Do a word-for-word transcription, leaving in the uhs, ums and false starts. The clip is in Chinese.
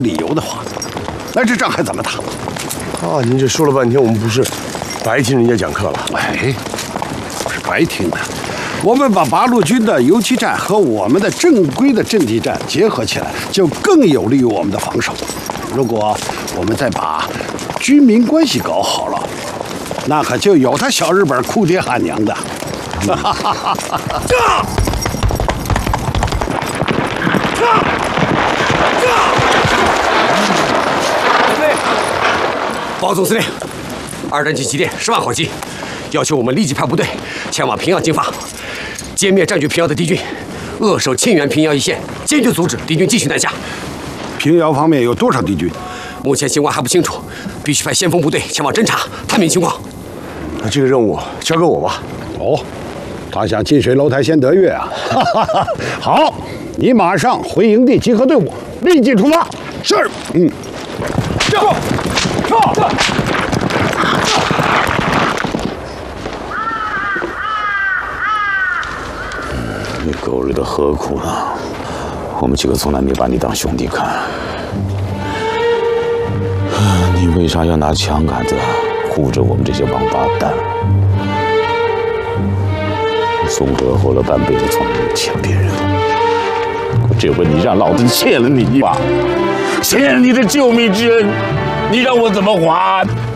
理由的话，那这仗还怎么打？ 啊，您这说了半天，我们不是白听人家讲课了？ 哎，不是白听的。我们把八路军的游击战和我们的正规的阵地战结合起来，就更有利于我们的防守。如果我们再把军民关系搞好了，那可就有他小日本哭爹喊娘的。哈哈哈哈哈！这。 包总司令，二战机急电十万号机，要求我们立即派部队前往平阳进发，歼灭占据平阳的敌军，扼守沁源平阳一线，坚决阻止敌军继续南下。 平遥方面有多少敌军？ 目前情况还不清楚，必须派先锋部队前往侦察探明情况。 那这个任务交给我吧。 哦，他想近水楼台先得月啊！好，你马上回营地集合队伍，立即出发。是，嗯。 走，走。 你狗日的何苦呢？我们几个从来没把你当兄弟看。你为啥要拿枪杆子护着我们这些王八蛋？宋河活了半辈子，从来没有欠别人。这回你让老子欠了你一把，欠了你的救命之恩，你让我怎么还？